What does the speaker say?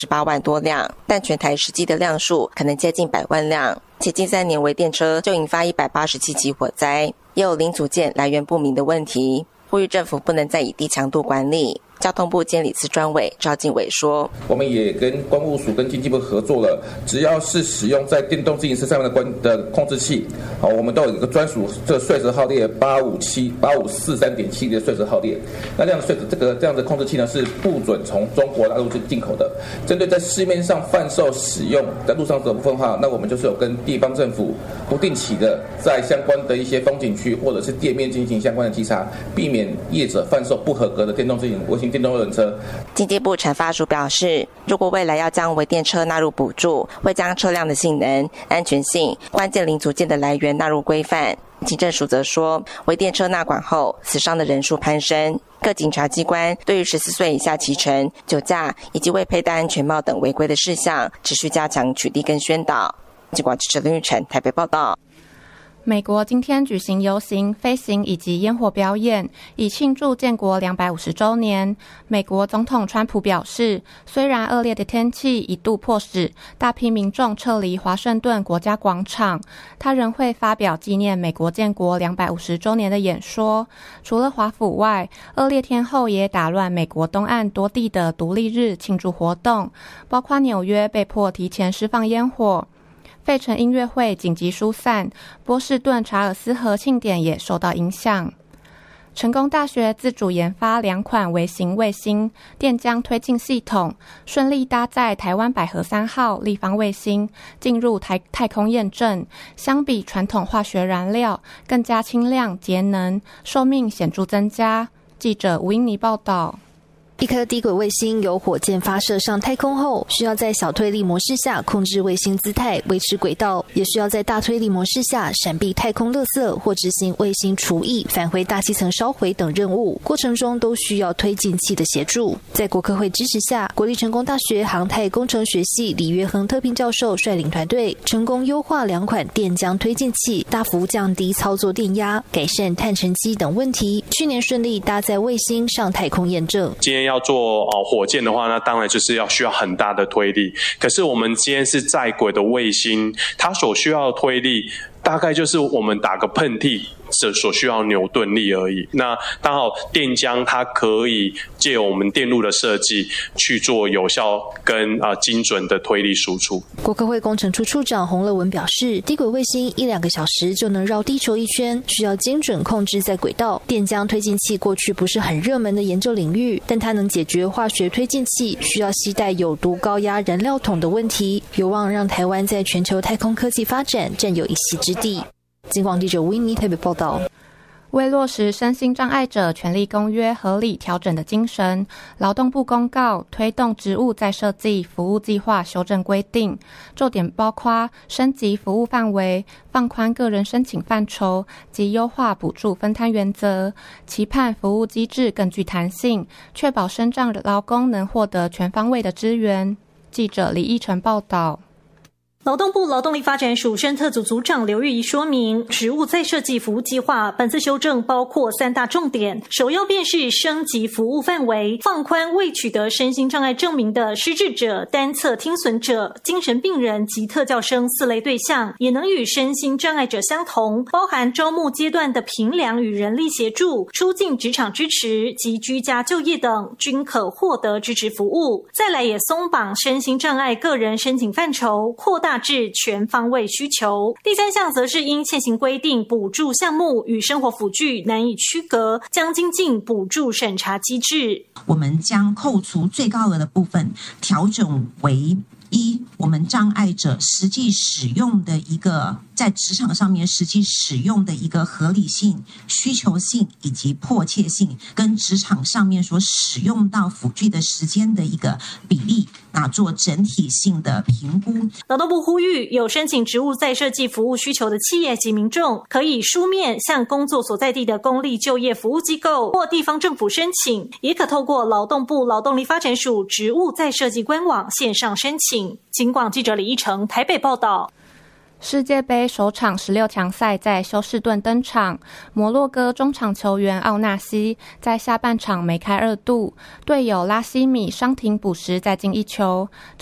18万多辆，但全台实际的辆数可能接近100万辆，且近3年微电车就引发187起火灾，也有零组件来源不明的问题，呼吁政府不能再以低强度管理。交通部监理司专委赵进伟说：“ 我们也跟关务署跟经济部合作了，只要是使用在电动自行车上面的控制器，我们都有一个专属这税则号列8543.7的税则号列。那这样的这样的控制器呢，是不准从中国大陆进口的。针对在市面上贩售使用在路上的部分的话，那我们就是有跟地方政府不定期的在相关的一些风景区或者是店面进行相关的稽查，避免业者贩售不合格的电动微型电动二轮车。” 经济部产发署表示，如果未来要将微电车纳入补助，会将车辆的性能、安全性、关键零组件的来源纳入规范。警政署则说，微电车纳管后，死伤的人数攀升，各警察机关对于14岁以下骑乘、酒驾以及未佩戴安全帽等违规的事项，持续加强取缔跟宣导。警广记者林玉成台北报道。 美国今天举行游行、飞行以及烟火表演，以庆祝建国250周年。美国总统川普表示，虽然恶劣的天气一度迫使大批民众撤离华盛顿国家广场，他仍会发表纪念美国建国250周年的演说。除了华府外，恶劣天候也打乱美国东岸多地的独立日庆祝活动，包括纽约被迫提前释放烟火。费城音乐会紧急疏散，波士顿查尔斯河庆典也受到影响。成功大学自主研发2款微型卫星电浆推进系统，顺利搭载台湾百合3号立方卫星进入太空验证，相比传统化学燃料更加轻量节能，寿命显著增加。记者吴英妮报道。 一颗低轨卫星由火箭发射上太空后，需要在小推力模式下控制卫星姿态，维持轨道，也需要在大推力模式下闪避太空垃圾或执行卫星除役、返回大气层烧毁等任务，过程中都需要推进器的协助。在国科会支持下，国立成功大学航太工程学系李约亨特聘教授率领团队，成功优化2款电浆推进器，大幅降低操作电压，改善碳沉积等问题。去年顺利搭载卫星上太空验证。 今天要做火箭的话，那当然就是需要很大的推力。可是我们今天是在轨的卫星，它所需要的推力大概就是我们打个喷嚏所需要牛顿力而已。那刚好电浆它可以借我们电路的设计去做有效跟精准的推力输出。 国科会工程处处长洪乐文表示，低轨卫星1-2个小时就能绕地球一圈，需要精准控制在轨道。电浆推进器过去不是很热门的研究领域，但它能解决化学推进器需要携带有毒高压燃料桶的问题，有望让台湾在全球太空科技发展占有一席之地。警广记者吴英妮台北报道。 为落实身心障碍者权利公约合理调整的精神，劳动部公告推动职务再设计服务计划修正规定，重点包括升级服务范围、放宽个人申请范畴及优化补助分摊原则，期盼服务机制更具弹性，确保身障劳工能获得全方位的支援。记者李义成报道。 劳动部劳动力发展署生特组组长刘玉仪说明，职务再设计服务计划本次修正包括3大重点，首要便是升级服务范围，放宽未取得身心障碍证明的失智者、单侧听损者、精神病人及特教生4类对象，也能与身心障碍者相同，包含招募阶段的评量与人力协助、出境职场支持及居家就业等，均可获得支持服务。再来也松绑身心障碍个人申请范畴，扩大至全方位需求。第3项则是因现行规定补助项目与生活辅具难以区隔，将精进补助审查机制。 我们将扣除最高额的部分调整为我们障碍者实际使用的一个在职场上面实际使用的一个合理性、需求性以及迫切性，跟职场上面所使用到辅具的时间的一个比例，做整体性的评估。 劳动部呼吁，有申请职务再设计服务需求的企业及民众，可以书面向工作所在地的公立就业服务机构或地方政府申请，也可透过劳动部劳动力发展署职务再设计官网线上申请。警广记者李义成台北报道。 世界杯首场16强赛在休士顿登场，摩洛哥中场球员奥纳西在下半场梅开2度，队友拉希米伤停补时再进一球。